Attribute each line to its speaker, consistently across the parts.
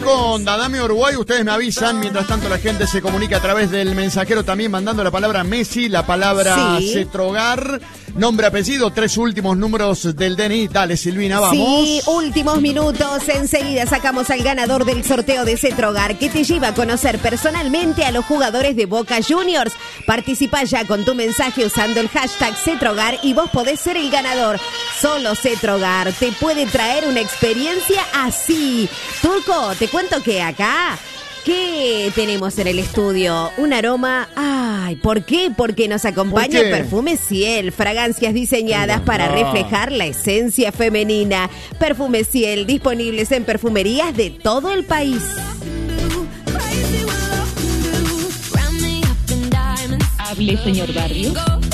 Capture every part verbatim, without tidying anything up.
Speaker 1: con Dadame Uruguay, ustedes me avisan. Mientras tanto la gente se comunica a través del mensajero también mandando la palabra Messi, la palabra
Speaker 2: sí.
Speaker 1: Cetrogar, nombre, apellido, tres últimos números del D N I. Dale, Silvina, vamos.
Speaker 2: Sí, últimos minutos. Enseguida sacamos al ganador del sorteo de Cetrogar, que te lleva a conocer personalmente a los jugadores de Boca Juniors. Participa ya con tu mensaje usando el hashtag Cetrogar y vos podés ser el ganador. Solo Cetrogar te puede traer una experiencia así. Turco, te cuento que acá, ¿qué tenemos en el estudio? Un aroma... Ay, ¿por qué? Porque nos acompaña Perfume Ciel, fragancias diseñadas
Speaker 3: no,
Speaker 2: para
Speaker 3: no.
Speaker 2: reflejar la esencia femenina. Perfume Ciel, disponibles en perfumerías de todo el país.
Speaker 4: Hable, señor Barrio.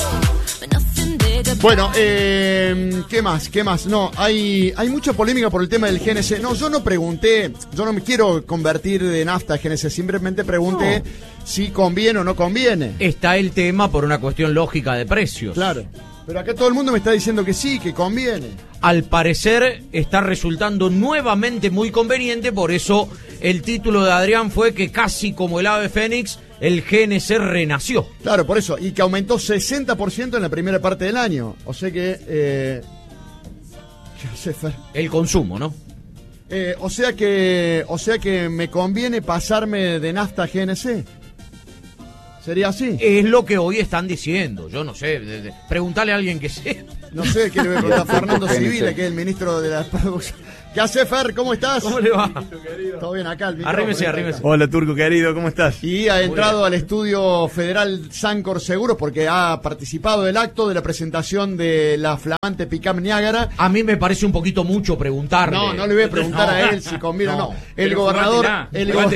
Speaker 1: Bueno, eh, ¿qué más? ¿Qué más? No, hay, hay mucha polémica por el tema del G N C. No, yo no pregunté, yo no me quiero convertir de nafta a G N C, simplemente pregunté no. si conviene o no conviene.
Speaker 3: Está el tema por una cuestión lógica de precios.
Speaker 1: Claro, pero acá todo el mundo me está diciendo que sí, que conviene.
Speaker 3: Al parecer está resultando nuevamente muy conveniente, por eso el título de Adrián fue que casi como el ave fénix, el G N C renació.
Speaker 1: Claro, por eso, y que aumentó sesenta por ciento en la primera parte del año. O sea que... Eh, ¿qué hace, Fer?
Speaker 3: El consumo, ¿no?
Speaker 1: Eh, o sea que o sea que me conviene pasarme de nafta a G N C. ¿Sería así?
Speaker 3: Es lo que hoy están diciendo. Yo no sé. De, de, preguntale a alguien que sé.
Speaker 1: No sé, ¿qué le voy a preguntar a Fernando Civila, que es el ministro de la producción? ¿Qué hace, Fer? ¿Cómo estás?
Speaker 3: ¿Cómo le va?
Speaker 1: Todo bien acá. El
Speaker 3: arrímese, arrímese.
Speaker 5: Hola, Turco querido, ¿cómo estás?
Speaker 1: Y ha entrado al estudio federal Sancor Seguros porque ha participado del acto de la presentación de la flamante Pickup Niágara.
Speaker 3: A mí me parece un poquito mucho preguntarle.
Speaker 1: No, no le voy a preguntar no. a él si conviene o no. no. El gobernador... El, go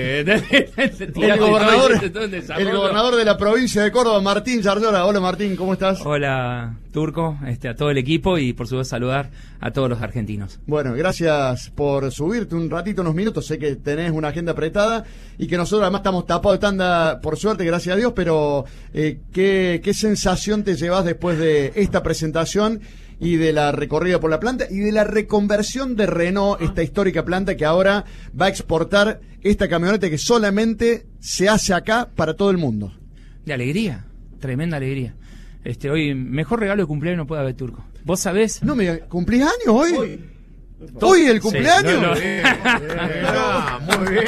Speaker 1: el, gobernador el gobernador de la provincia de Córdoba, Martín Yarlora. Hola, Martín, ¿cómo estás?
Speaker 6: Hola, Turco, este, a todo el equipo y por supuesto saludar a todos los argentinos.
Speaker 1: Bueno, gracias por subirte un ratito, unos minutos. Sé que tenés una agenda apretada y que nosotros además estamos tapados de tanda, por suerte, gracias a Dios, pero eh, ¿qué, ¿qué sensación te llevas después de esta presentación y de la recorrida por la planta y de la reconversión de Renault, esta histórica planta que ahora va a exportar esta camioneta que solamente se hace acá para todo el mundo?
Speaker 6: De alegría, tremenda alegría. Este, hoy, mejor regalo de cumpleaños no puede haber, Turco. ¿Vos sabés?
Speaker 1: No me ¿cumplís años hoy? Hoy, ¿Hoy el cumpleaños?
Speaker 3: Sí, no, no. Bien, bien. Ah, muy bien.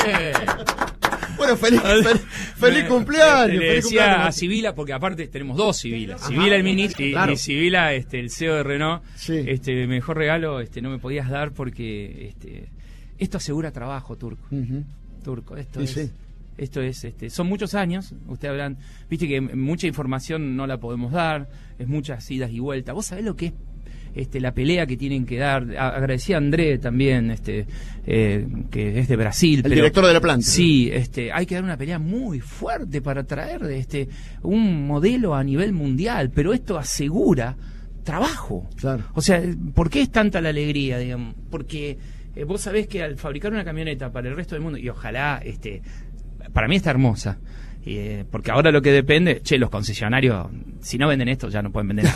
Speaker 1: Bueno, feliz, feliz, feliz cumpleaños.
Speaker 6: Le
Speaker 1: feliz
Speaker 6: decía
Speaker 1: cumpleaños.
Speaker 6: a Sibila, porque aparte tenemos dos Sibilas. Sibila el ministro y,
Speaker 1: claro.
Speaker 6: y Sibila este, el C E O de Renault.
Speaker 1: Sí.
Speaker 6: Este, mejor regalo este, no me podías dar porque este, esto asegura trabajo, Turco.
Speaker 1: Uh-huh.
Speaker 6: Turco, esto
Speaker 1: sí,
Speaker 6: es...
Speaker 1: Sí.
Speaker 6: Esto es, este, son muchos años, ustedes hablan, viste que mucha información no la podemos dar, es muchas idas y vueltas. ¿Vos sabés lo que es este, la pelea que tienen que dar? A, agradecí a André también, este, eh, que es de Brasil.
Speaker 1: El
Speaker 6: pero,
Speaker 1: director de la planta.
Speaker 6: Sí, este, hay que dar una pelea muy fuerte para traer este, un modelo a nivel mundial, pero esto asegura trabajo.
Speaker 1: Claro.
Speaker 6: O sea, ¿por qué es tanta la alegría, digamos? Porque eh, vos sabés que al fabricar una camioneta para el resto del mundo, y ojalá... este para mí está hermosa, eh, porque ahora lo que depende, che, los concesionarios, si no venden esto, ya no pueden vender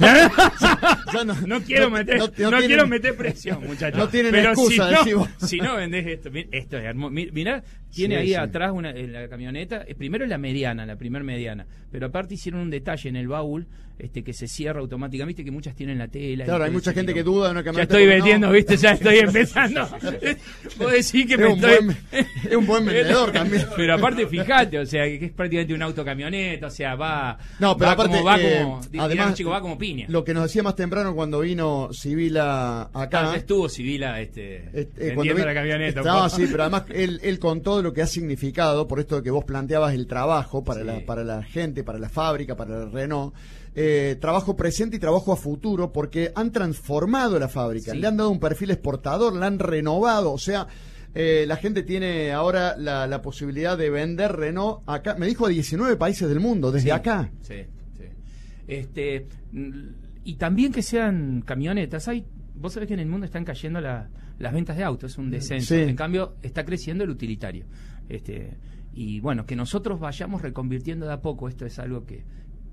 Speaker 6: nada. no, no, no quiero no, meter, no, no, no tienen, quiero meter presión, muchachos.
Speaker 1: No tienen
Speaker 6: pero
Speaker 1: excusa,
Speaker 6: si no, si no vendés esto, esto es hermoso. Mirá, tiene sí, ahí sí. atrás una, en la camioneta, primero la mediana, la primer mediana, pero aparte hicieron un detalle en el baúl, este que se cierra automáticamente, que muchas tienen la tela.
Speaker 1: Claro, hay mucha gente que duda de una camioneta.
Speaker 6: Ya estoy vendiendo, no. viste, ya estoy empezando. Puedo decir que
Speaker 1: es
Speaker 6: me
Speaker 1: un
Speaker 6: estoy...
Speaker 1: Buen, es un buen vendedor también.
Speaker 6: Pero aparte, fíjate, o sea, que es prácticamente un auto camioneta, o sea, va...
Speaker 1: No, pero
Speaker 6: va
Speaker 1: aparte,
Speaker 6: como, va
Speaker 1: eh,
Speaker 6: como,
Speaker 1: además,
Speaker 6: chico, va como piña.
Speaker 1: Lo que nos decía más temprano cuando vino Sibila acá.
Speaker 6: Ah, estuvo Sibila este,
Speaker 1: este,
Speaker 6: vendiendo la camioneta.
Speaker 1: Estaba así, pero además él, él contó lo que ha significado, por esto que vos planteabas el trabajo para, sí. la, para la gente, para la fábrica, para el Renault. Eh, trabajo presente y trabajo a futuro, porque han transformado la fábrica, sí. le han dado un perfil exportador, la han renovado, o sea, eh, la gente tiene ahora la, la posibilidad de vender Renault acá, me dijo a diecinueve países del mundo, desde
Speaker 6: sí,
Speaker 1: acá.
Speaker 6: Sí, sí. Este, y también que sean camionetas, hay, vos sabés que en el mundo están cayendo la, las ventas de autos, es un descenso, sí. en cambio está creciendo el utilitario. Este, y bueno, que nosotros vayamos reconvirtiendo de a poco, esto es algo que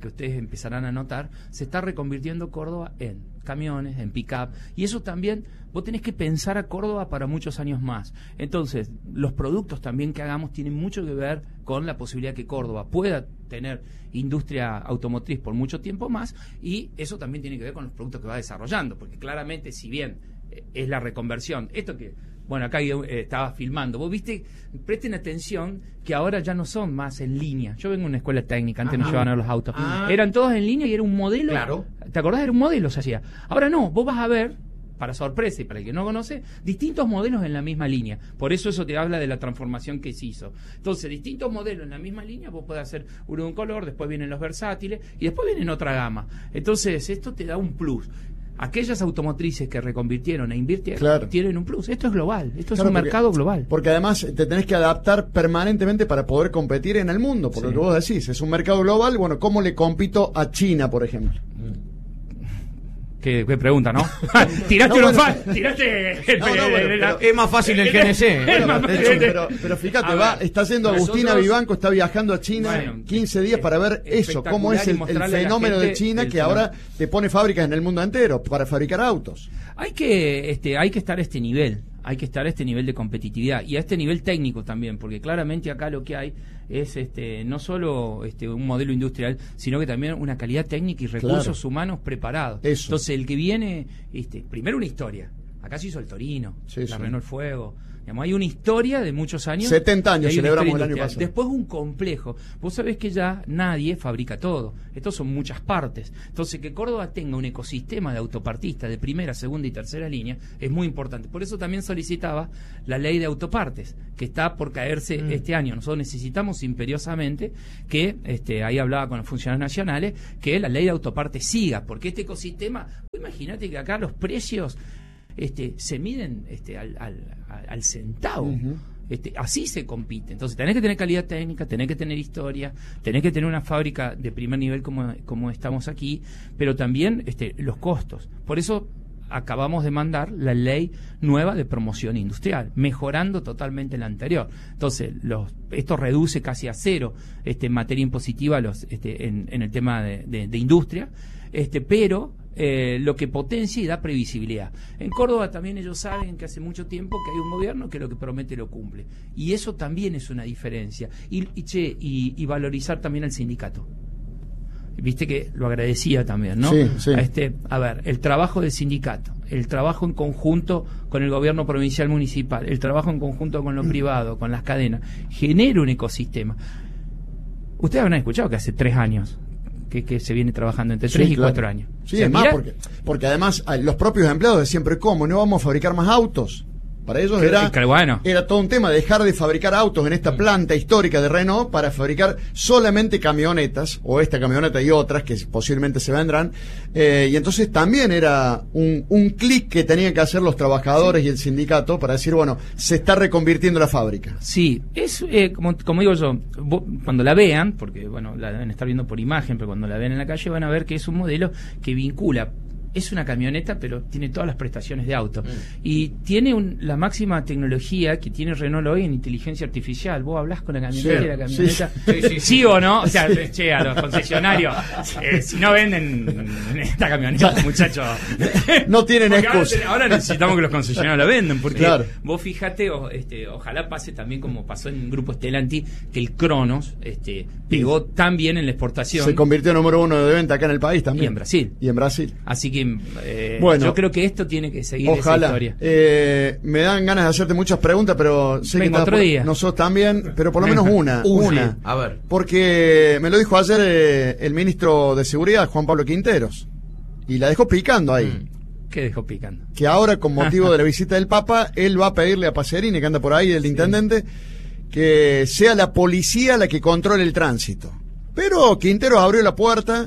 Speaker 6: que ustedes empezarán a notar, se está reconvirtiendo Córdoba en camiones, en pick-up, y eso también, vos tenés que pensar a Córdoba para muchos años más. Entonces, los productos también que hagamos tienen mucho que ver con la posibilidad que Córdoba pueda tener industria automotriz por mucho tiempo más, y eso también tiene que ver con los productos que va desarrollando, porque claramente, si bien eh, es la reconversión, esto que, bueno, acá eh, estaba filmando, vos viste, presten atención que ahora ya no son más en línea. Yo vengo de una escuela técnica, antes
Speaker 3: Ajá.
Speaker 6: nos llevaban a los autos,
Speaker 3: Ah.
Speaker 6: eran todos en línea y era un modelo.
Speaker 3: Claro.
Speaker 6: ¿Te acordás? Era un modelo, se hacía. Ahora no, vos vas a ver, para sorpresa y para el que no conoce, distintos modelos en la misma línea. Por eso eso te habla de la transformación que se hizo. Entonces, distintos modelos en la misma línea, vos podés hacer uno de un color, después vienen los versátiles y después vienen otra gama. Entonces, esto te da un plus. Aquellas automotrices que reconvirtieron e invirtieron
Speaker 1: Claro.
Speaker 6: tienen un plus. Esto es global, esto
Speaker 1: Claro,
Speaker 6: es un
Speaker 1: porque-
Speaker 6: mercado global.
Speaker 1: Porque además te tenés que adaptar permanentemente para poder competir en el mundo, por
Speaker 6: Sí.
Speaker 1: lo que vos decís. Es un mercado global, bueno, ¿cómo le compito a China, por ejemplo?
Speaker 6: Qué, qué pregunta, ¿no? tiraste
Speaker 1: No,
Speaker 6: unos
Speaker 1: bueno.
Speaker 6: fa- tiraste
Speaker 1: No, no, bueno, pero-
Speaker 3: Es más fácil el G N C.
Speaker 1: Bueno,
Speaker 6: más-
Speaker 1: de hecho, pero, pero fíjate,
Speaker 6: A
Speaker 1: va,
Speaker 6: ver,
Speaker 1: está yendo Agustina
Speaker 6: nosotros-
Speaker 1: Vivanco, está viajando a China
Speaker 6: Bueno,
Speaker 1: quince días para ver eso, cómo es
Speaker 6: espectacular y
Speaker 1: el, el
Speaker 6: mostrarle a la
Speaker 1: fenómeno de
Speaker 6: gente
Speaker 1: China
Speaker 6: el
Speaker 1: que ahora te pone fábricas en el mundo entero para fabricar autos.
Speaker 6: Hay que, este, hay que estar a este nivel, hay que estar a este nivel de competitividad y a este nivel técnico también, porque claramente acá lo que hay es este, no solo este, un modelo industrial, sino que también una calidad técnica y recursos
Speaker 1: Claro.
Speaker 6: humanos preparados.
Speaker 1: Eso.
Speaker 6: Entonces, el que viene, este, primero una historia. Acá se hizo el Torino,
Speaker 1: Sí,
Speaker 6: la
Speaker 1: sí.
Speaker 6: Renault Fuego. Digamos, hay una historia de muchos años.
Speaker 1: setenta años
Speaker 6: y hay una
Speaker 1: celebramos
Speaker 6: historia
Speaker 1: el año
Speaker 6: industrial.
Speaker 1: pasado.
Speaker 6: Después un complejo. Vos sabés que ya nadie fabrica todo. Estos son muchas partes. Entonces, que Córdoba tenga un ecosistema de autopartistas de primera, segunda y tercera línea es muy importante. Por eso también solicitaba la ley de autopartes, que está por caerse
Speaker 1: Mm.
Speaker 6: este año. Nosotros necesitamos imperiosamente que, este, ahí hablaba con los funcionarios nacionales, que la ley de autopartes siga, porque este ecosistema, imagínate que acá los precios este, se miden este, al, al, al- al centavo.
Speaker 1: Ujú.
Speaker 6: Este, así se compite. Entonces tenés que tener calidad técnica, tenés que tener historia, tenés que tener una fábrica de primer nivel como, como estamos aquí, pero también este, los costos. Por eso acabamos de mandar la ley nueva de promoción industrial, mejorando totalmente la anterior. Entonces, los, esto reduce casi a cero este, en materia impositiva los, este, en, en el tema de, de, de industria, este, pero eh, lo que potencia y da previsibilidad. En Córdoba también ellos saben que hace mucho tiempo que hay un gobierno que lo que promete lo cumple. Y eso también es una diferencia. Y, y, che, y, y valorizar también al sindicato. Viste que lo agradecía también, ¿no?
Speaker 1: Sí, sí.
Speaker 6: A, este, a ver, el trabajo del sindicato, el trabajo en conjunto con el gobierno provincial municipal, el trabajo en conjunto con lo privado, con las cadenas, genera un ecosistema. Ustedes habrán escuchado que hace tres años que, que se viene trabajando entre tres
Speaker 1: Sí,
Speaker 6: y
Speaker 1: claro.
Speaker 6: cuatro años.
Speaker 1: Sí,
Speaker 6: O sea,
Speaker 1: es más,
Speaker 6: mirá-
Speaker 1: porque, porque además ah, los propios empleados de siempre, ¿cómo? ¿No vamos a fabricar más autos? Para ellos
Speaker 6: Que-
Speaker 1: era,
Speaker 6: que bueno.
Speaker 1: era todo un tema, dejar de fabricar autos en esta planta histórica de Renault para fabricar solamente camionetas, o esta camioneta y otras que posiblemente se vendrán. Eh, y entonces también era un, un clic que tenían que hacer los trabajadores y el sindicato para decir, bueno, se está reconvirtiendo la fábrica.
Speaker 6: Sí, es eh, como, como digo yo, vos, cuando la vean, porque bueno, la deben estar viendo por imagen, pero cuando la vean en la calle van a ver que es un modelo que vincula. Es una camioneta, pero tiene todas las prestaciones de auto. Y tiene un- la máxima tecnología que tiene Renault hoy en inteligencia artificial. Vos hablás con la camioneta
Speaker 1: Sí,
Speaker 6: y la camioneta.
Speaker 1: sí,
Speaker 3: sí. Sí, sí, sí.
Speaker 6: o no? O sea, che, a los concesionarios, eh, si no venden esta camioneta, muchachos.
Speaker 1: No tienen
Speaker 6: Porque ahora,
Speaker 1: excusa.
Speaker 6: te- ahora necesitamos que los concesionarios la venden, porque
Speaker 1: Claro.
Speaker 6: vos fíjate, o, este, ojalá pase también como pasó en el grupo Stellantis, que el Cronos este, pegó tan bien en la exportación.
Speaker 1: Se convirtió en número uno de venta acá en el país también.
Speaker 6: Y en Brasil.
Speaker 1: Y en Brasil.
Speaker 6: Así que eh,
Speaker 1: Bueno.
Speaker 6: yo creo que esto tiene que seguir esa
Speaker 1: Ojalá.
Speaker 6: historia.
Speaker 1: Eh, me dan ganas de hacerte muchas preguntas, pero sé
Speaker 6: Vengo
Speaker 1: que estás
Speaker 6: otro
Speaker 1: por-
Speaker 6: día.
Speaker 1: nosotros también, pero por lo
Speaker 6: Venga.
Speaker 1: menos una,
Speaker 3: Una.
Speaker 1: una.
Speaker 3: A ver.
Speaker 1: Porque me lo dijo ayer eh, el ministro de Seguridad, Juan Pablo Quinteros, y la dejó picando ahí.
Speaker 3: Mm.
Speaker 6: ¿Qué dejó picando?
Speaker 1: Que ahora, con motivo de la visita del Papa, él va a pedirle a Pacerini, que anda por ahí, el intendente, que sea la policía la que controle el tránsito. Pero Quinteros abrió la puerta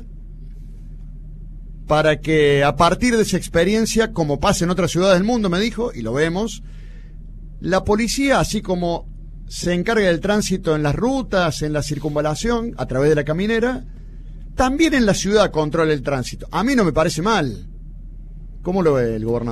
Speaker 1: para que a partir de esa experiencia, como pasa en otras ciudades del mundo, me dijo, y lo vemos, la policía, así como se encarga del tránsito en las rutas, en la circunvalación, a través de la caminera, también en la ciudad controla el tránsito. A mí no me parece mal. ¿Cómo lo ve el gobernador?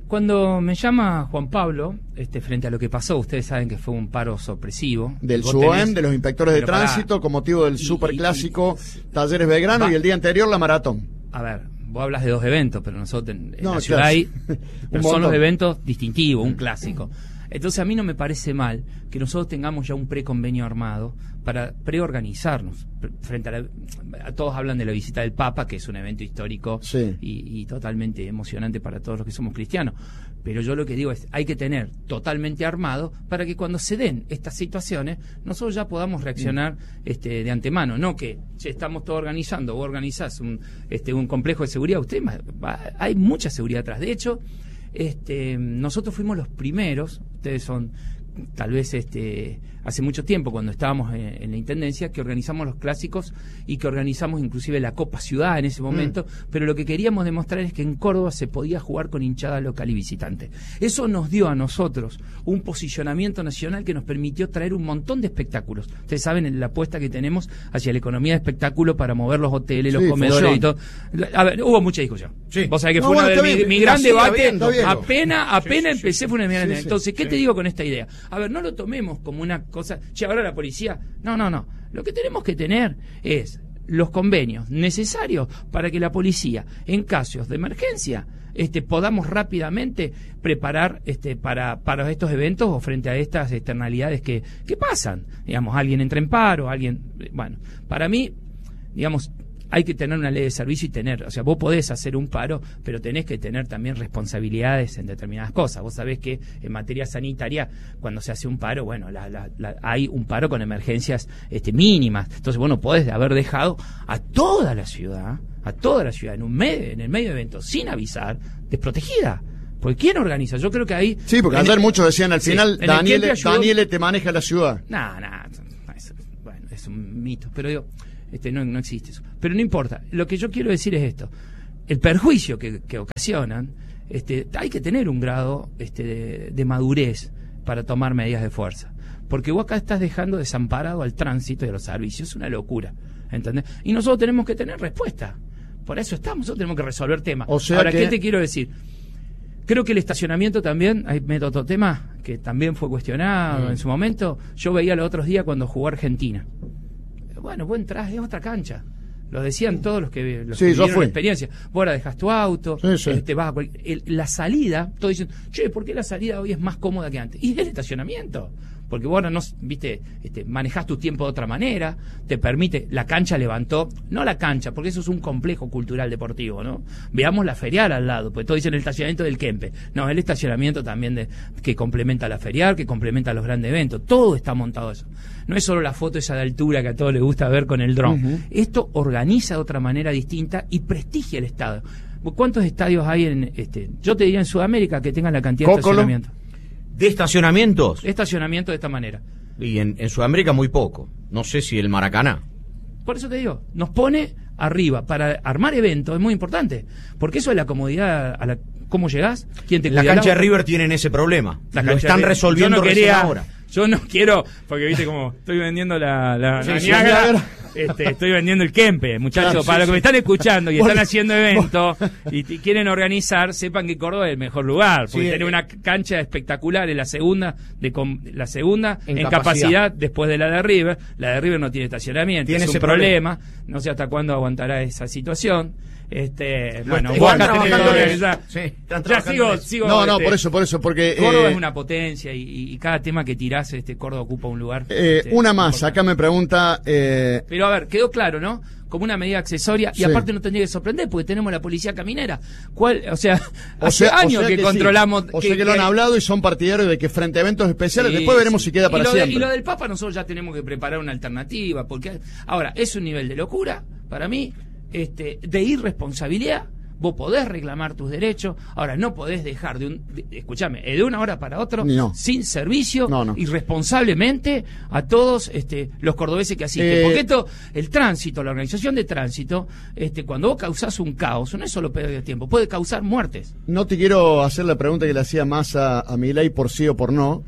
Speaker 6: Cuando me llama Juan Pablo, este, frente a lo que pasó, ustedes saben que fue un paro sorpresivo.
Speaker 1: Del
Speaker 6: Vos
Speaker 1: SUOEM,
Speaker 6: tenés,
Speaker 1: de los inspectores de
Speaker 6: pero pará,
Speaker 1: tránsito, con motivo del
Speaker 6: y-
Speaker 1: superclásico
Speaker 6: y- y-
Speaker 1: Talleres Belgrano
Speaker 6: va-
Speaker 1: y el día anterior la maratón.
Speaker 6: A ver, vos hablas de dos eventos, pero nosotros en, en
Speaker 1: No,
Speaker 6: la ciudad
Speaker 1: claro.
Speaker 6: hay,
Speaker 1: Un
Speaker 6: pero son los
Speaker 1: montón.
Speaker 6: eventos distintivos, un clásico. Entonces a mí no me parece mal que nosotros tengamos ya un preconvenio armado para preorganizarnos. Pre- Frente a, la, a todos hablan de la visita del Papa, que es un evento histórico
Speaker 1: Sí.
Speaker 6: y, y totalmente emocionante para todos los que somos cristianos. Pero yo lo que digo es, hay que tener totalmente armado para que cuando se den estas situaciones, nosotros ya podamos reaccionar este, de antemano. No que che, estamos todos organizando, vos organizás un, este, un complejo de seguridad. Usted ma- va- hay mucha seguridad atrás. De hecho, este, nosotros fuimos los primeros, ustedes son tal vez este hace mucho tiempo cuando estábamos en, en la Intendencia, que organizamos los clásicos y que organizamos inclusive la Copa Ciudad en ese momento, mm. pero lo que queríamos demostrar es que en Córdoba se podía jugar con hinchada local y visitante. Eso nos dio a nosotros un posicionamiento nacional que nos permitió traer un montón de espectáculos. Ustedes saben la apuesta que tenemos hacia la economía de espectáculo para mover los hoteles, los
Speaker 1: Sí,
Speaker 6: comedores
Speaker 1: fusión.
Speaker 6: y todo. A ver, hubo mucha discusión.
Speaker 3: Sí.
Speaker 6: Vos sabés que
Speaker 1: No,
Speaker 6: fue
Speaker 1: bueno,
Speaker 6: una
Speaker 1: está
Speaker 6: de mi,
Speaker 1: bien,
Speaker 6: mi
Speaker 1: la
Speaker 6: gran
Speaker 1: sigue
Speaker 6: debate.
Speaker 1: habiendo, está bien.
Speaker 6: Apenas, apenas empecé fue una de mis grandes.
Speaker 1: sí,
Speaker 6: Entonces, ¿qué
Speaker 1: sí.
Speaker 6: te digo con esta idea? A ver, no lo tomemos como una cosa, che, ahora la policía. No, no, no. Lo que tenemos que tener es los convenios necesarios para que la policía, en casos de emergencia, este, podamos rápidamente preparar este, para, para estos eventos o frente a estas externalidades que, que pasan. Digamos, alguien entra en paro, alguien. Bueno, para mí, digamos, hay que tener una ley de servicio y tener, o sea, vos podés hacer un paro, pero tenés que tener también responsabilidades en determinadas cosas. Vos sabés que en materia sanitaria, cuando se hace un paro, bueno, la, la, la, hay un paro con emergencias este, mínimas. Entonces, vos no podés haber dejado a toda la ciudad, a toda la ciudad, en un medio, en el medio de eventos, sin avisar, desprotegida. Porque ¿quién organiza? Yo creo que ahí...
Speaker 1: Sí, porque
Speaker 6: en
Speaker 1: ayer
Speaker 6: el-
Speaker 1: muchos decían al
Speaker 6: sí,
Speaker 1: final,
Speaker 6: en el
Speaker 1: Daniele,
Speaker 6: Kempia ayudó-
Speaker 1: Daniele te maneja la ciudad.
Speaker 6: No, no, eso, bueno, es un mito, pero digo, este, no, no existe eso. Pero no importa, lo que yo quiero decir es esto, el perjuicio que, que ocasionan, este, hay que tener un grado este, de, de madurez para tomar medidas de fuerza, porque vos acá estás dejando desamparado al tránsito y a los servicios, es una locura, ¿entendés? Y nosotros tenemos que tener respuesta, por eso estamos, nosotros tenemos que resolver temas.
Speaker 1: O sea
Speaker 6: Ahora,
Speaker 1: que-
Speaker 6: ¿qué te quiero decir? Creo que el estacionamiento también, ahí meto otro tema que también fue cuestionado
Speaker 1: Mm.
Speaker 6: en su momento. Yo veía los otros días cuando jugó Argentina. Bueno, vos entrás, es otra cancha. Lo decían todos los que, los
Speaker 1: Sí,
Speaker 6: que
Speaker 1: yo
Speaker 6: vivieron
Speaker 1: fui.
Speaker 6: la experiencia. Vos ahora dejás tu auto,
Speaker 1: Sí, sí.
Speaker 6: este, vas a cual- el- la salida, todos dicen, che, ¿por qué la salida hoy es más cómoda que antes? Y es el estacionamiento. Porque vos ahora no, viste, este, manejás tu tiempo de otra manera, te permite, la cancha levantó, no la cancha, porque eso es un complejo cultural deportivo, ¿no? Veamos la ferial al lado, pues todos dicen el estacionamiento del Kempe. No, el estacionamiento también de, que complementa la ferial, que complementa los grandes eventos, todo está montado eso. No es solo la foto esa de altura que a todos les gusta ver con el dron.
Speaker 1: Ujú.
Speaker 6: Esto organiza de otra manera distinta y prestigia el estadio. ¿Cuántos estadios hay en, este, yo te diría en Sudamérica que tengan la cantidad de
Speaker 1: Cócolo.
Speaker 6: estacionamiento?
Speaker 3: ¿De estacionamientos?
Speaker 6: Estacionamiento de esta manera.
Speaker 3: Y en, en Sudamérica muy poco. No sé si el Maracaná.
Speaker 6: Por eso te digo, nos pone arriba para armar eventos, es muy importante, porque eso es la comodidad a la cómo llegás, quién te
Speaker 3: La
Speaker 6: cuida el
Speaker 3: cancha de
Speaker 6: auto.
Speaker 3: River tienen ese problema.
Speaker 6: La
Speaker 3: Lo
Speaker 6: cancha
Speaker 3: están
Speaker 6: de-
Speaker 3: resolviendo
Speaker 6: yo no
Speaker 3: recién
Speaker 6: quería,
Speaker 3: ahora.
Speaker 6: Yo no quiero, porque viste como estoy vendiendo la, la,
Speaker 1: Sí,
Speaker 6: la
Speaker 1: sí,
Speaker 6: Niágara,
Speaker 1: Niágara.
Speaker 6: este, estoy vendiendo el Kempe, muchachos,
Speaker 1: Claro, sí,
Speaker 6: para los que
Speaker 1: sí.
Speaker 6: me están escuchando y
Speaker 1: Vos-
Speaker 6: están haciendo eventos y, t- quieren organizar, sepan que Córdoba es el mejor lugar, porque
Speaker 3: Sí,
Speaker 6: tiene
Speaker 3: eh,
Speaker 6: una cancha espectacular, es la segunda de com- la segunda
Speaker 3: En
Speaker 6: en,
Speaker 3: capacidad.
Speaker 6: capacidad. después de la de River. La de River no tiene estacionamiento,
Speaker 3: Tiene
Speaker 6: es un
Speaker 3: ese
Speaker 6: problema. no sé hasta cuándo aguantará esa situación. Este, bueno,
Speaker 3: están
Speaker 6: vos acá tenés que
Speaker 3: trabajando en
Speaker 6: organizar.
Speaker 3: eso. Sí, están
Speaker 6: Ya
Speaker 3: trabajando
Speaker 6: sigo,
Speaker 3: en eso.
Speaker 6: sigo.
Speaker 1: No, no,
Speaker 6: este,
Speaker 1: por eso, por eso, porque...
Speaker 6: Córdoba
Speaker 1: eh,
Speaker 6: es una potencia y, y cada tema que tirás, este, Córdoba ocupa un lugar.
Speaker 1: eh,
Speaker 6: este,
Speaker 1: una más,
Speaker 6: importante.
Speaker 1: acá me pregunta... eh,
Speaker 6: Pero a ver, quedó claro, ¿no? Como una medida accesoria y
Speaker 1: Sí.
Speaker 6: aparte no tendría que sorprender porque tenemos la policía caminera. ¿Cuál? O sea,
Speaker 1: o
Speaker 6: hace
Speaker 1: sea, o
Speaker 6: años
Speaker 1: sea
Speaker 6: que,
Speaker 1: sí.
Speaker 6: controlamos.
Speaker 1: O sea que, lo han hablado y son partidarios de que frente a eventos especiales,
Speaker 6: Sí,
Speaker 1: después veremos
Speaker 6: sí.
Speaker 1: si queda para
Speaker 6: y lo de-
Speaker 1: siempre.
Speaker 6: y lo del Papa nosotros ya tenemos que preparar una alternativa, porque ahora es un nivel de locura, para mí, este, de irresponsabilidad. Vos podés reclamar tus derechos, ahora no podés dejar de un, de, escúchame, de una hora para otro,
Speaker 1: No.
Speaker 6: sin servicio,
Speaker 1: No, no.
Speaker 6: irresponsablemente a todos este, los cordobeses que asisten.
Speaker 1: Eh,
Speaker 6: Porque esto, el tránsito, la organización de tránsito, este, cuando vos causás un caos, no es solo pérdida de tiempo, puede causar muertes.
Speaker 1: No te quiero hacer la pregunta que le hacía más a, a Milei por sí o por no,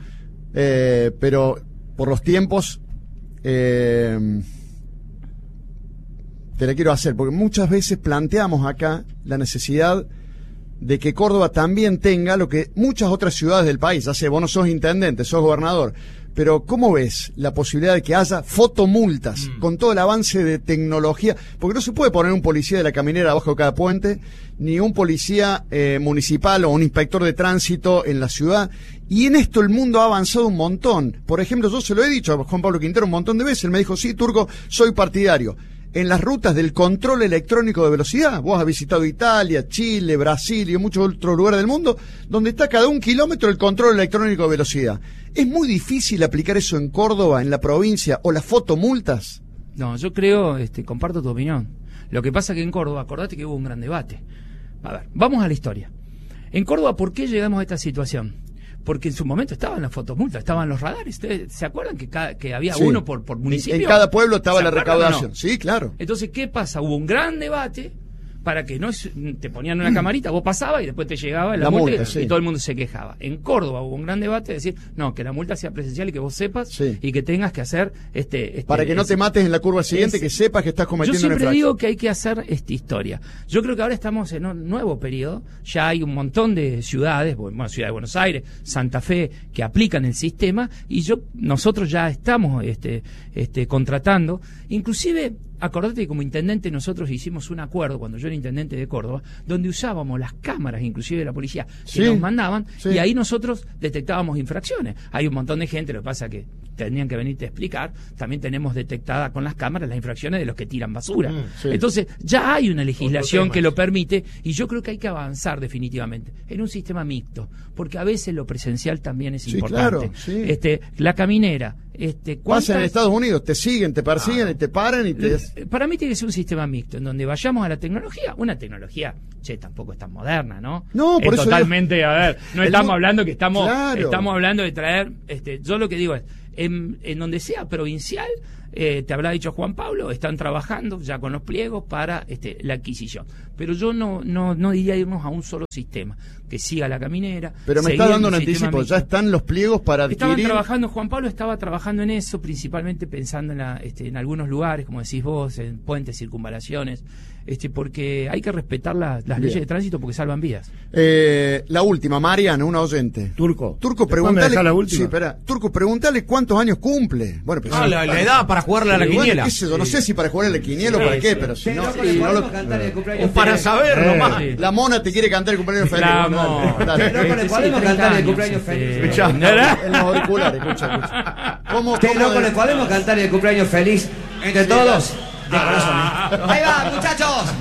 Speaker 1: eh, pero por los tiempos eh, te la quiero hacer, porque muchas veces planteamos acá la necesidad de que Córdoba también tenga lo que muchas otras ciudades del país, ya sé, vos no sos intendente, sos gobernador, pero ¿cómo ves la posibilidad de que haya fotomultas mm. con todo el avance de tecnología? Porque no se puede poner un policía de la caminera abajo de cada puente, ni un policía eh, municipal o un inspector de tránsito en la ciudad. Y en esto el mundo ha avanzado un montón. Por ejemplo, yo se lo he dicho a Juan Pablo Quintero un montón de veces. Él me dijo, sí, Turco, soy partidario. En las rutas del control electrónico de velocidad, vos has visitado Italia, Chile, Brasil y muchos otros lugares del mundo, donde está cada un kilómetro el control electrónico de velocidad. ¿Es muy difícil aplicar eso en Córdoba, en la provincia, o las fotomultas?
Speaker 6: No, yo creo, este, comparto tu opinión. Lo que pasa que en Córdoba, acordate que hubo un gran debate. A ver, vamos a la historia. En Córdoba, ¿por qué llegamos a esta situación? Porque en su momento estaban las fotomultas, estaban los radares. ¿Ustedes se acuerdan que, cada, que había sí. uno por, por municipio?
Speaker 1: En cada pueblo estaba la recaudación. No? Sí, claro.
Speaker 6: Entonces, ¿qué pasa? Hubo un gran debate para que no te ponían una camarita, vos pasabas y después te llegaba la, la multa, multa y, sí. y todo el mundo se quejaba. En Córdoba hubo un gran debate de decir, no, que la multa sea presencial y que vos sepas sí. y que tengas que hacer este, este
Speaker 1: para que no
Speaker 6: este,
Speaker 1: te mates en la curva siguiente, es, que sepas que estás cometiendo una infracción.
Speaker 6: Yo siempre digo que hay que hacer esta historia. Yo creo que ahora estamos en un nuevo periodo, ya hay un montón de ciudades, bueno, Ciudad de Buenos Aires, Santa Fe, que aplican el sistema y yo nosotros ya estamos este, este, contratando, inclusive. Acordate que como intendente nosotros hicimos un acuerdo cuando yo era intendente de Córdoba, donde usábamos las cámaras, inclusive de la policía, que sí, nos mandaban, sí. y ahí nosotros detectábamos infracciones. Hay un montón de gente, lo que pasa que tendrían que venirte a explicar, también tenemos detectada con las cámaras las infracciones de los que tiran basura. Mm, sí. Entonces, ya hay una legislación que lo permite, y yo creo que hay que avanzar definitivamente en un sistema mixto, porque a veces lo presencial también es sí, importante.
Speaker 1: Claro, sí.
Speaker 6: Este, la caminera, este,
Speaker 1: pasa en Estados Unidos, te siguen, te persiguen ah, y te paran y te...
Speaker 6: Para mí tiene que ser un sistema mixto, en donde vayamos a la tecnología, una tecnología, che, tampoco es tan moderna, ¿no?
Speaker 1: No, por
Speaker 6: es
Speaker 1: eso
Speaker 6: totalmente,
Speaker 1: digo,
Speaker 6: a ver, no estamos
Speaker 1: el,
Speaker 6: hablando que estamos,
Speaker 1: claro.
Speaker 6: estamos hablando de traer, este, yo lo que digo es, en, en donde sea provincial, eh, te habrá dicho Juan Pablo, están trabajando ya con los pliegos para este, la adquisición. Pero yo no, no, no diría irnos a un solo sistema, que siga la caminera.
Speaker 1: Pero me está dando un anticipo, mixto. Ya están los pliegos para adquirir.
Speaker 6: Estaban trabajando, Juan Pablo estaba trabajando en eso, principalmente pensando en, la, este, en algunos lugares, como decís vos, en puentes, circunvalaciones, este, porque hay que respetar la, las Bien. leyes de tránsito porque salvan vidas.
Speaker 1: Eh, la última, Mariana, una oyente.
Speaker 5: Turco.
Speaker 1: Turco, preguntale. La última? Sí, espera. Turco, preguntale cuántos años cumple. Bueno,
Speaker 3: pues, ah, la, la edad para jugarle a la
Speaker 1: bueno,
Speaker 3: quiniela.
Speaker 1: Qué sé yo, no sé si para jugar a la quiniela o para qué, pero si no. Sí, no lo,
Speaker 3: cantar el cumpleaños o para saber eh, nomás. Sí.
Speaker 1: La mona te quiere cantar el cumpleaños feliz.
Speaker 6: La mona.
Speaker 7: Le podemos cantar el cumpleaños feliz.
Speaker 1: Escuchá, en los auriculares, escucha, escucha. ¿Cómo,
Speaker 7: ¿Qué loco le podemos cantar el cumpleaños feliz entre todos? De corazón, ¿eh? Ahí va, muchachos.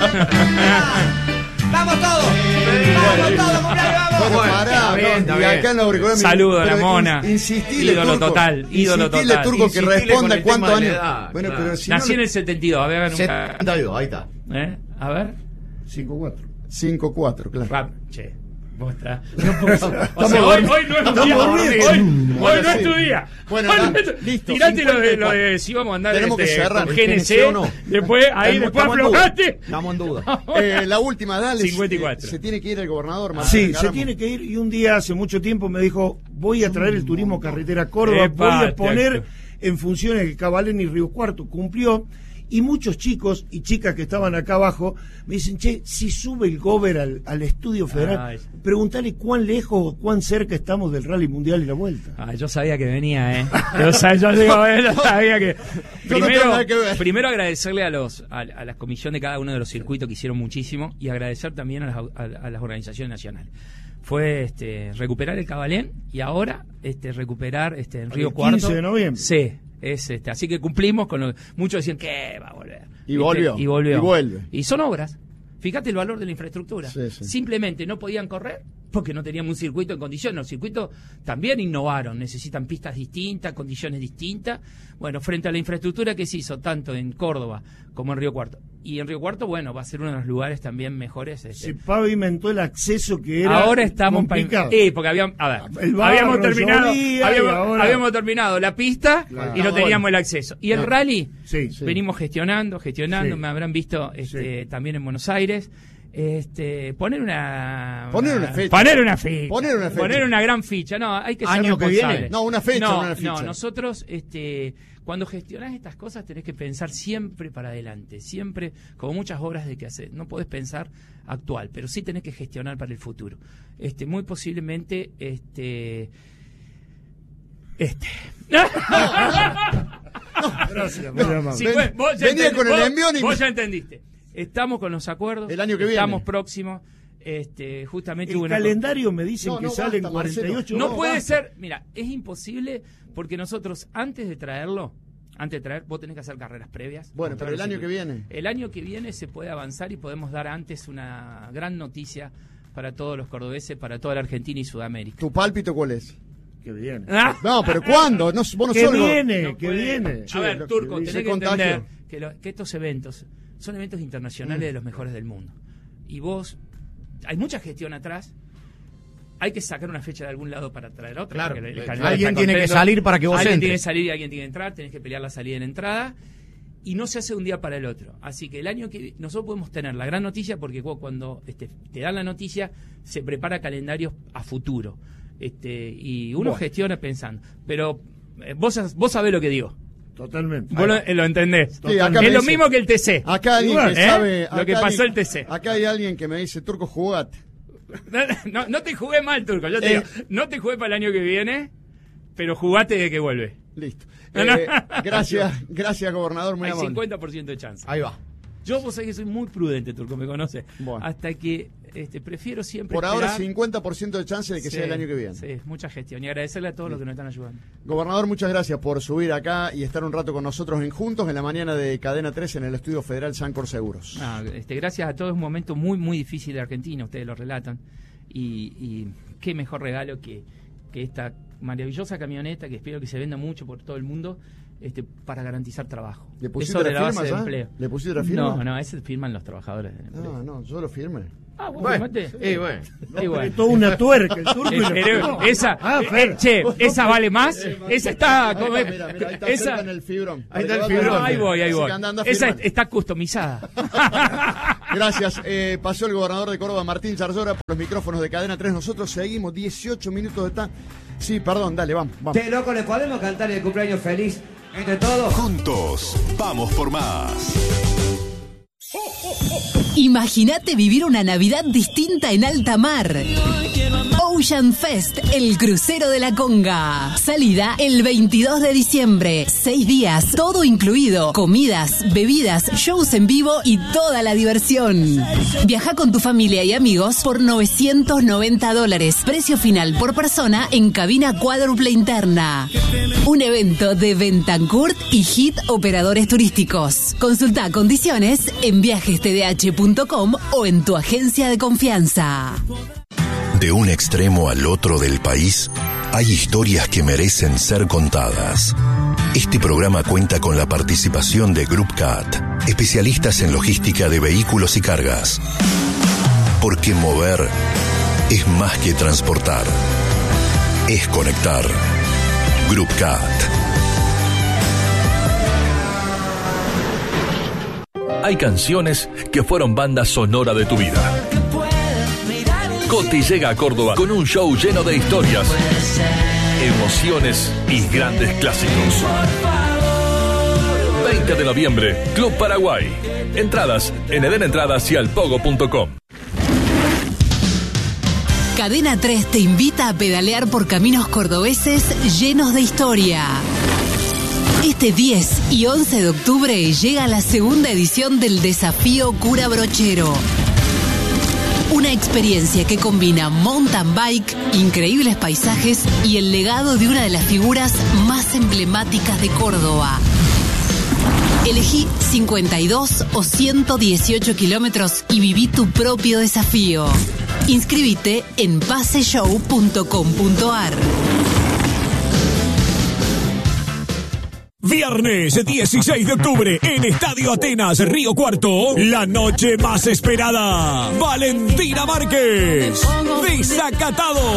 Speaker 7: Vamos todos. Vamos todos, cumpleaños, vamos.
Speaker 1: Bueno, pará, bien, no, y acá en los auriculares.
Speaker 6: Saludo a la mona.
Speaker 1: Insistile,
Speaker 6: ídolo
Speaker 1: Turco,
Speaker 6: total, ídolo
Speaker 1: insistile,
Speaker 6: total.
Speaker 1: Turco, que responda cuántos años.
Speaker 3: Bueno,
Speaker 1: pero si
Speaker 6: nací
Speaker 1: no
Speaker 6: en el setenta y dos, a ver, hagan un
Speaker 3: setenta y dos, ahí está.
Speaker 6: ¿Eh? A ver.
Speaker 5: cinco cuatro.
Speaker 1: cinco cuatro, claro.
Speaker 6: Rap, che. Vos está. No puedo, o sea, hoy, hoy no es tu día. Hoy, hoy bueno, no es tu día.
Speaker 1: Bueno,
Speaker 6: hoy
Speaker 1: da,
Speaker 6: no es tu...
Speaker 1: listo.
Speaker 6: Tirate lo de, lo de si vamos a andar
Speaker 1: tenemos
Speaker 6: este,
Speaker 1: que cerrar
Speaker 6: con G N C o no. Después, ahí
Speaker 1: estamos,
Speaker 6: después aflojaste.
Speaker 3: Estamos en duda.
Speaker 1: Eh, la última, dale.
Speaker 6: cincuenta y cuatro.
Speaker 1: Eh, se tiene que ir el gobernador.
Speaker 5: Ah, sí, se tiene que ir. Y un día, hace mucho tiempo, me dijo, voy a traer el turismo carretera a Córdoba.
Speaker 6: Epa,
Speaker 5: voy a poner en funciones el Cabalén y Río Cuarto. Cumplió. Y muchos chicos y chicas que estaban acá abajo me dicen, che, si sube el gober al, al estudio federal, Ay. preguntale cuán lejos o cuán cerca estamos del Rally Mundial y la Vuelta.
Speaker 6: Ah, yo sabía que venía, ¿eh? Yo, sabía, yo, digo, eh, yo sabía que... Primero, no que primero agradecerle a los a, a la comisión de cada uno de los circuitos que hicieron muchísimo y agradecer también a las, a, a las organizaciones nacionales. Fue este, recuperar el Cabalén y ahora este, recuperar este, en Río Cuarto.
Speaker 5: quince de noviembre.
Speaker 6: Sí. Es este, así que cumplimos con lo muchos decían que va a volver.
Speaker 1: Y volvió.
Speaker 6: Y volvió.
Speaker 1: Y vuelve.
Speaker 6: Y son obras. Fíjate el valor de la infraestructura.
Speaker 1: Sí, sí.
Speaker 6: Simplemente no podían correr porque no teníamos un circuito en condiciones. Los circuitos también innovaron, necesitan pistas distintas, condiciones distintas. Bueno, frente a la infraestructura que se hizo tanto en Córdoba como en Río Cuarto. Y en Río Cuarto, bueno, va a ser uno de los lugares también mejores. Este.
Speaker 5: Se pavimentó el acceso que era
Speaker 6: ahora estamos
Speaker 5: complicado.
Speaker 6: Sí, porque habíamos, a ver,
Speaker 5: el barro,
Speaker 6: habíamos terminado, habíamos,
Speaker 5: ahora...
Speaker 6: habíamos terminado la pista claro. y no teníamos el acceso. Y el
Speaker 5: claro.
Speaker 6: rally,
Speaker 5: sí, sí.
Speaker 6: venimos gestionando, gestionando,
Speaker 5: sí.
Speaker 6: me habrán visto este, sí. también en Buenos Aires. Este, poner una
Speaker 1: Poner una fecha.
Speaker 6: Poner una ficha.
Speaker 1: Poner una fecha.
Speaker 6: Poner una gran ficha. No, hay que ser
Speaker 3: ¿Año que
Speaker 6: responsable.
Speaker 3: viene?
Speaker 1: No, una fecha,
Speaker 6: No,
Speaker 1: no una ficha.
Speaker 6: no, nosotros, este, cuando gestionás estas cosas tenés que pensar siempre para adelante, siempre, como muchas obras de que hacer. No podés pensar actual, pero sí tenés que gestionar para el futuro. Este, muy posiblemente, este, este.
Speaker 5: Gracias, muy amable.
Speaker 6: Sí,
Speaker 1: Ven-
Speaker 6: pues, vos ya
Speaker 1: venía
Speaker 6: entendí-
Speaker 1: con el
Speaker 6: vos-
Speaker 1: envión y-
Speaker 6: vos ya entendiste. Estamos con los acuerdos.
Speaker 1: El año que viene.
Speaker 6: Estamos próximos. Este, justamente hubo
Speaker 5: El
Speaker 6: una-
Speaker 5: calendario me dicen
Speaker 1: No,
Speaker 5: que
Speaker 1: no,
Speaker 5: salen
Speaker 1: basta,
Speaker 5: cuarenta y ocho
Speaker 6: No
Speaker 5: horas.
Speaker 6: puede
Speaker 1: basta.
Speaker 6: ser. Mira, es imposible porque nosotros antes de traerlo, antes de traer, vos tenés que hacer carreras previas.
Speaker 1: Bueno,
Speaker 6: Comprar
Speaker 1: pero el
Speaker 6: los
Speaker 1: año que
Speaker 6: circuitos.
Speaker 1: viene.
Speaker 6: El año que viene se puede avanzar y podemos dar antes una gran noticia para todos los cordobeses, para toda la Argentina y Sudamérica.
Speaker 1: ¿Tu pálpito cuál es?
Speaker 5: Que viene.
Speaker 6: Ah,
Speaker 1: No, pero ¿cuándo? No, vos no
Speaker 5: Que
Speaker 1: sos lo-
Speaker 5: viene,
Speaker 6: no
Speaker 5: que
Speaker 6: puede.
Speaker 5: viene.
Speaker 6: A ver,
Speaker 1: lo-
Speaker 6: Turco,
Speaker 1: se
Speaker 6: tenés que
Speaker 1: contagió.
Speaker 6: entender que, lo- que estos eventos son eventos internacionales de los mejores del mundo. Y vos, hay mucha gestión atrás. Hay que sacar una fecha de algún lado para traer otra.
Speaker 3: Claro,
Speaker 6: porque el
Speaker 3: eh,
Speaker 6: calendario
Speaker 3: alguien
Speaker 6: está
Speaker 3: tiene que
Speaker 6: completo.
Speaker 3: salir para que vos
Speaker 6: Alguien
Speaker 3: entres.
Speaker 6: tiene que salir y alguien tiene que entrar. Tenés que pelear la salida en entrada. Y no se hace de un día para el otro. Así que el año que nosotros podemos tener la gran noticia porque cu- cuando este, te dan la noticia se prepara calendarios a futuro. Este, y uno
Speaker 1: Bueno.
Speaker 6: gestiona pensando. Pero eh, vos, vos sabés lo que digo.
Speaker 5: Totalmente.
Speaker 6: Vos lo, eh, lo entendés.
Speaker 1: Sí, acá
Speaker 6: es
Speaker 1: me
Speaker 6: lo
Speaker 1: dice-
Speaker 6: mismo que el T C.
Speaker 1: Acá alguien
Speaker 5: Igual,
Speaker 1: que
Speaker 6: ¿eh?
Speaker 1: sabe.
Speaker 6: Lo
Speaker 1: acá
Speaker 6: que pasó
Speaker 1: alguien-
Speaker 6: el T C.
Speaker 1: Acá hay alguien que me dice, Turco, jugate.
Speaker 6: No, no, no te jugué mal, Turco. Yo te
Speaker 1: Eh.
Speaker 6: digo, no te jugué para el año que viene, pero jugate de que vuelve.
Speaker 1: Listo.
Speaker 6: No, no.
Speaker 1: Eh, gracias, gracias, gobernador, muy
Speaker 6: Hay
Speaker 1: amable.
Speaker 6: cincuenta por ciento de chance.
Speaker 3: Ahí va.
Speaker 6: Yo vos sabés que soy muy prudente, Turco, me conoce.
Speaker 1: Bueno.
Speaker 6: Hasta que este, prefiero siempre
Speaker 1: Por ahora,
Speaker 6: esperar.
Speaker 1: cincuenta por ciento de chance de que
Speaker 6: Sí,
Speaker 1: sea el año que viene.
Speaker 6: Sí, mucha gestión. Y agradecerle a todos los que nos están ayudando.
Speaker 1: Gobernador, muchas gracias por subir acá y estar un rato con nosotros en Juntos en la mañana de Cadena tres en el Estudio Federal Sancor Seguros.
Speaker 6: No, este, gracias a todos, es un momento muy, muy difícil de Argentina, ustedes lo relatan. Y, y qué mejor regalo que, que esta maravillosa camioneta, que espero que se venda mucho por todo el mundo, este, para garantizar trabajo.
Speaker 1: ¿Le
Speaker 6: Es
Speaker 1: pusiste
Speaker 6: sobre
Speaker 1: la
Speaker 6: la
Speaker 1: firma
Speaker 6: base de
Speaker 1: ya?
Speaker 6: empleo.
Speaker 1: ¿Le pusiste la firma?
Speaker 6: No, no, ese firman los trabajadores. de empleo.
Speaker 1: No, no, yo lo firmé.
Speaker 6: Ah, ¿vos
Speaker 3: Bueno,
Speaker 6: firmaste?
Speaker 3: eh, bueno.
Speaker 6: Y bueno.
Speaker 5: Es toda una tuerca el turco. y
Speaker 6: Eh,
Speaker 5: lo-
Speaker 6: pero
Speaker 5: No.
Speaker 6: esa,
Speaker 5: Ah,
Speaker 6: eh,
Speaker 5: Fer.
Speaker 6: eh, che, esa vale más. Esa está,
Speaker 1: Ahí
Speaker 6: como-
Speaker 1: está, mira, mira, ahí está
Speaker 6: esa,
Speaker 1: cerca en el fibrón.
Speaker 3: Ahí está el
Speaker 1: Para que
Speaker 3: fibrón.
Speaker 1: vaya-
Speaker 6: ahí voy, ahí
Speaker 1: Así
Speaker 6: voy.
Speaker 1: que anda, anda
Speaker 6: Esa
Speaker 1: firmando.
Speaker 6: está customizada.
Speaker 1: Gracias. Eh, pasó el gobernador de Córdoba, Martín Zarzora, por los micrófonos de Cadena tres. Nosotros seguimos dieciocho minutos de tan... Sí, perdón, dale, vamos, vamos.
Speaker 7: Che, loco, ¿le podemos cantar el cumpleaños feliz entre todos?
Speaker 8: Juntos, vamos por más.
Speaker 9: Imagínate vivir una Navidad distinta en alta mar. Ocean Fest, el crucero de la Conga. Salida el veintidós de diciembre. Seis días, todo incluido. Comidas, bebidas, shows en vivo y toda la diversión. Viaja con tu familia y amigos por novecientos noventa dólares. Precio final por persona en cabina cuádruple interna. Un evento de Bentancurt y Hit Operadores Turísticos. Consulta condiciones en viajes t d h punto com o en tu agencia de confianza.
Speaker 8: De un extremo al otro del país, hay historias que merecen ser contadas. Este programa cuenta con la participación de Group Cat, especialistas en logística de vehículos y cargas. Porque mover es más que transportar, es conectar. Group Cat.
Speaker 10: Hay canciones que fueron banda sonora de tu vida. Coti llega a Córdoba con un show lleno de historias, emociones y grandes clásicos. veinte de noviembre, Club Paraguay. Entradas en eden entradas y alpogo punto com.
Speaker 9: Cadena tres te invita a pedalear por caminos cordobeses llenos de historia. Este diez y once de octubre llega la segunda edición del Desafío Cura Brochero. Una experiencia que combina mountain bike, increíbles paisajes y el legado de una de las figuras más emblemáticas de Córdoba. Elegí cincuenta y dos o ciento dieciocho kilómetros y viví tu propio desafío. Inscríbete en paseshow punto com punto ar.
Speaker 11: Viernes dieciséis de octubre en Estadio Atenas, Río Cuarto, la noche más esperada. Valentina Márquez, Desacatado.